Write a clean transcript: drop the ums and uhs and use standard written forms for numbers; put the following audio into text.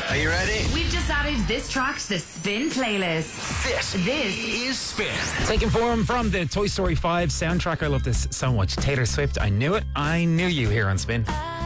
Are you ready? We've just added this track to the Spin playlist. This is Spin. Taking form from the Toy Story 5 soundtrack. I love this so much. Taylor Swift, I knew it. I knew you here on Spin.